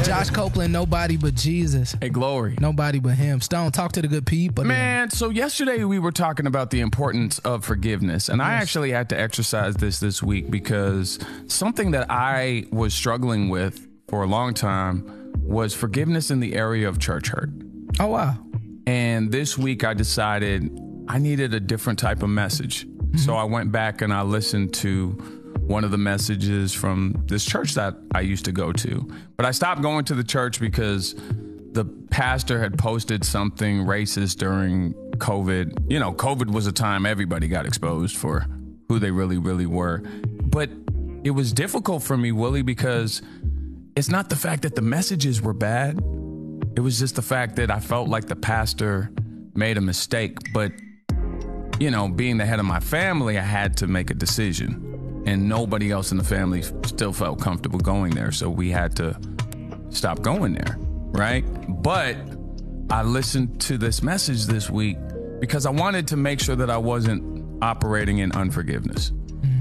Josh Copeland, nobody but Jesus. Hey, glory. Nobody but him. Stone, talk to the good people. Man, so yesterday we were talking about the importance of forgiveness, and I actually had to exercise this week because something that I was struggling with for a long time was forgiveness in the area of church hurt. Oh, wow. And this week I decided I needed a different type of message. So I went back and I listened to one of the messages from this church that I used to go to. But I stopped going to the church because the pastor had posted something racist during COVID. You know, COVID was a time everybody got exposed for who they really, really were. But it was difficult for me, Willie, because it's not the fact that the messages were bad. It was just the fact that I felt like the pastor made a mistake. But, you know, being the head of my family, I had to make a decision. And nobody else in the family still felt comfortable going there. So we had to stop going there, right? But I listened to this message this week because I wanted to make sure that I wasn't operating in unforgiveness.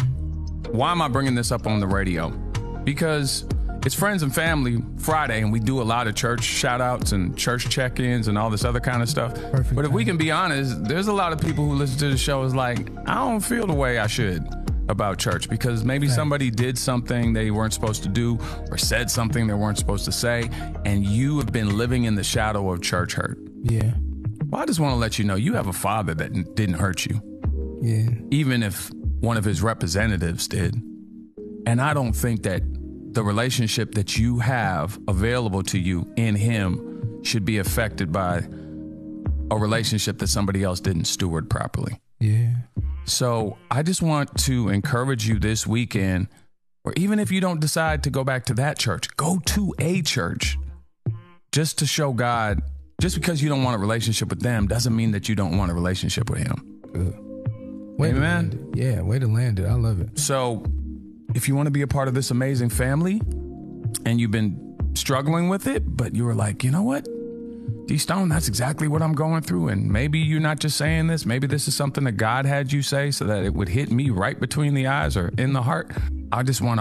Why am I bringing this up on the radio? Because it's Friends and Family Friday, and we do a lot of church shout-outs and church check-ins and all this other kind of stuff. Perfect. But if we can be honest, there's a lot of people who listen to the show is like, I don't feel the way I should about church because maybe somebody did something they weren't supposed to do or said something they weren't supposed to say, and you have been living in the shadow of church hurt. Yeah. Well, I just want to let you know you have a father that didn't hurt you. Yeah. Even if one of his representatives did. And I don't think that the relationship that you have available to you in him should be affected by a relationship that somebody else didn't steward properly. Yeah. So I just want to encourage you this weekend, or even if you don't decide to go back to that church, go to a church just to show God. Just because you don't want a relationship with them doesn't mean that you don't want a relationship with him. Good. Way to land it. Yeah, way to land it. I love it. So if you want to be a part of this amazing family and you've been struggling with it, but you were like, you know what? D Stone, that's exactly what I'm going through. And maybe you're not just saying this. Maybe this is something that God had you say so that it would hit me right between the eyes or in the heart. I just want to